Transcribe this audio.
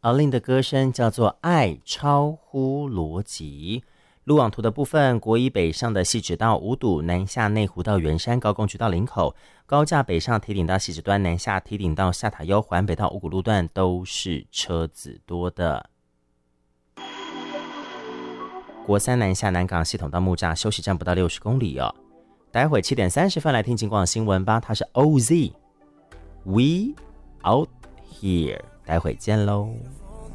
阿令的歌声叫做《爱超乎逻辑》。路网图的部分，国一北上的汐止到五堵，南下内湖到圆山，高工局到林口，高架北上堤顶到汐止端，南下堤顶到下塔悠，环北到五股路段都是车子多的。国三南下南港系统到木栅休息站不到60公里哦。待会7点30分来听警广新闻吧，它是 OZ We Out Here， 待会见喽。